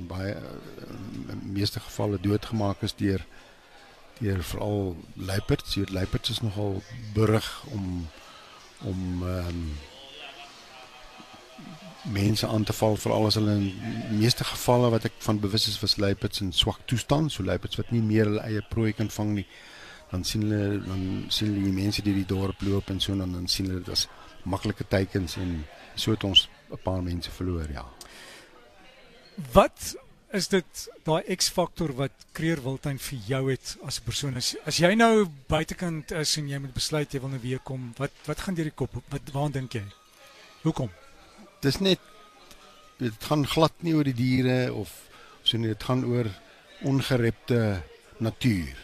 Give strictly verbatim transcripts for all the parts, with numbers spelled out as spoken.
in baie in meeste gevalle doodgemaak is deur deur veral luiperds. Die luiperds is nogal burrig om om um, mense aan te val, veral as hulle in die meeste gevalle wat ek van bewus is was luiperds in swak toestand, so luiperds wat nie meer hulle eie prooi kan vang nie. Dan sien hulle dan sien hulle die mense die die dorp loop en so, dan dan sien hulle dit as maklike teikens en so het ons 'n paar mense verloor, ja. Wat is dit daai X-faktor wat Kruger Wildtuin vir jou het as 'n persoon? As, as jy nou buitekant is en jy moet besluit jy wil nou weer kom, wat wat gaan deur die kop? Wat waaraan dink jy? Hoekom? Dis net dit gaan glad nie oor die diere of so nie, dit gaan oor ongerepte natuur.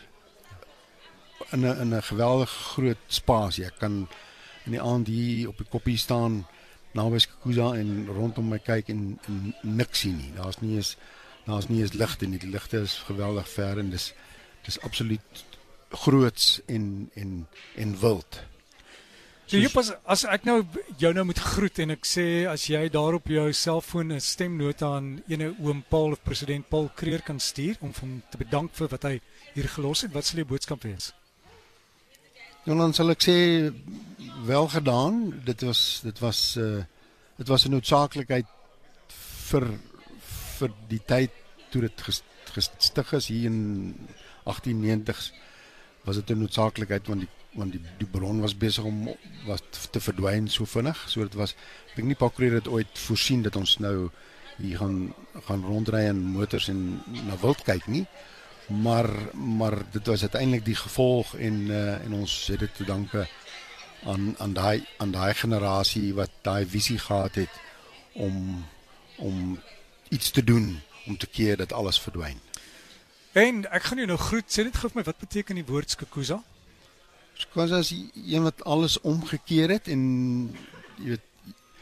In 'n in 'n geweldig groot spasie. Ek kan in die aand hier op die koppie staan naby Skukuza en rondom my kyk en, en niks sien nie. Daar's nie eens daar's nie eens ligte nie. Die ligte is geweldig ver en dis dis absoluut groots en en en wild. So jy pas as ek nou jou nou moet groet en ek sê as jy daar op jou selfoon 'n stemnota aan ene oom Paul of president Paul Kruger kan stuur om hom te bedank vir wat hy hier gelos het, wat sal die boodskap wees? Nou dan sal ek sê wel gedaan. Dit was dit was uh, dit was 'n noodsaaklikheid vir vir die tyd toe dit gestig is hier in agtien negentig was dit 'n noodsaaklikheid want die want die, die bron was besig om was te verdwyn so vinnig. So dit was ek dink nie Paul Kruger het ooit voorsien dat ons nou hier gaan gaan rondry in motors en na wild kyk nie. Maar maar dit was uiteindelik die gevolg en uh, en ons het dit te danke aan aan daai aan daai generasie wat daai visie gehad het om om iets te doen om te keer dat alles verdwyn. En ek gaan jou nou groet. Sê net gou vir my wat beteken die woord Skukuza? Skukuza is een wat alles omgekeer het en jy weet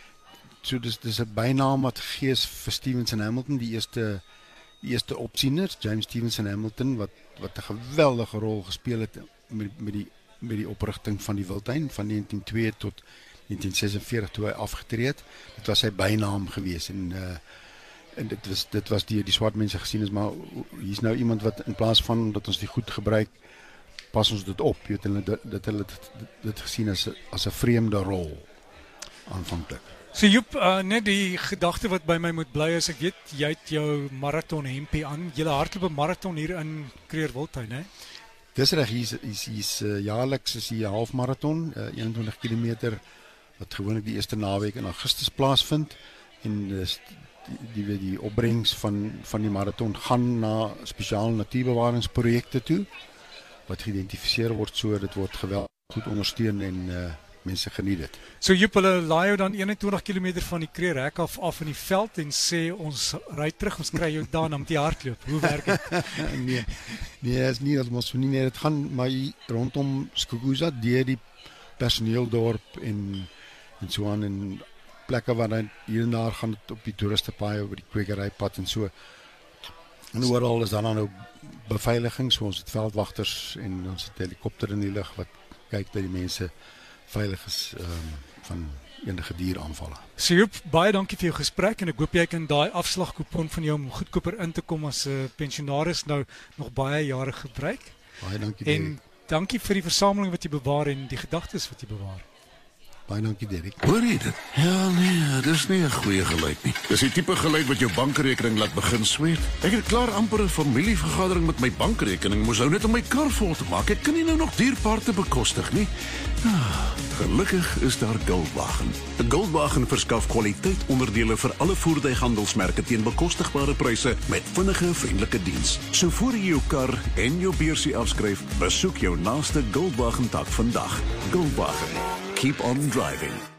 so dis dis 'n bynaam wat gegee is vir Stevenson Hamilton, die eerste die eerste opsiener, James Stevenson Hamilton wat wat 'n geweldige rol gespeel het met met die met die oprigting van die Wildtuin van negentien o twee tot negentien ses en veertig toe hy afgetree het. Dit was sy bynaam gewees en uh, en dit was dit was die die swart mense gesien is maar hier's nou iemand wat in plaas van dat ons dit goed gebruik pas ons dit op. Jy weet hulle dit, dit hulle dit, dit, dit gesien as as 'n vreemde rol aanvanklik. So Joep, uh, net die gedagte wat by my moet bly is, ek weet jy het jou marathon hempie aan. Jy hardloop 'n marathon hier in Kruger Wildtuin, hè? Dis reg, hier's hier's hier's uh, jaarliks is hier 'n halfmarathon, uh, eenentwintig kilometer wat gewoonlik die eerste naweek in Augustus plaasvind en dis die die die opbrengs van van die marathon gaan na spesiale natuurbewaringsprojekte toe wat geïdentifiseer word, so dit word geweldig goed ondersteun en uh, mense geniet dit. So Joep, hulle laai jou dan eenentwintig kilometer van die Kruger hek af af in die veld en sê ons ry terug, ons kry jou daar na met die hardloop. Hoe werk dit? nee, nee, is nie dat ons nie nee, dit gaan maar rondom Skukuza deur die personeeldorp en en so aan en plekke waar dan hier en daar gaan dit op die toeristepaai oor die kwekerypad en so. En oral is dan dan nou beveiliging, so ons het veldwagters en ons het helikopter in die lug wat kyk dat die mense veilig is um, van enige dieraanvalle. So Joep, baie dankie vir jou gesprek en ek hoop jy kan daai afslagkupon van jou om goedkoper in te kom as 'n uh, pensionaris nou nog baie jare gebruik. Baie dankie. En Derek. Dankie vir die versameling wat jy bewaar en die gedagtes wat jy bewaar. Baie dankie Derek. Hoor jy dit? Ja nee, dis nie 'n goeie geluid nie. Dis die tipe geluid wat jou bankrekening laat begin sweet. Ek het klaar amper 'n familievergadering met my bankrekening, moes nou net om my kar vol te maak. Ek kan nie nou nog dierpaarte bekostig nie. Ah, gelukkig is daar Goldwagen. Goldwagen verskaf kwaliteit onderdele vir alle voertuighandelsmerke teen bekostigbare pryse met vinnige, vriendelike diens. So voor jy jou kar en jou beursie afskryf, besoek jou naaste Goldwagen tak vandag. Goldwagen. Keep on driving.